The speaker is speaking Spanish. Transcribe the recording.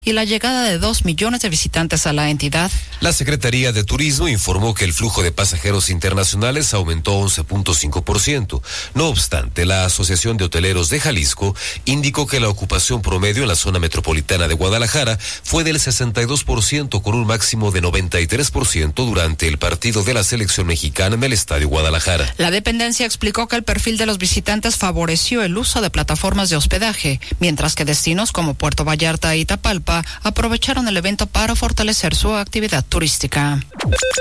y la llegada de 2 millones de visitantes a la entidad. La Secretaría de Turismo informó que el flujo de pasajeros internacionales aumentó 11.5%. No obstante, la Asociación de Hoteleros de Jalisco indicó que la ocupación promedio en la zona metropolitana de Guadalajara fue del 62%, con un máximo de 93% durante el partido de la selección mexicana en el Estadio Guadalajara. La dependencia explicó que el perfil de los visitantes favoreció el uso de plataformas de hospedaje, mientras que destinos como Puerto Vallarta y Tapalpa aprovecharon el evento para fortalecer su actividad turística.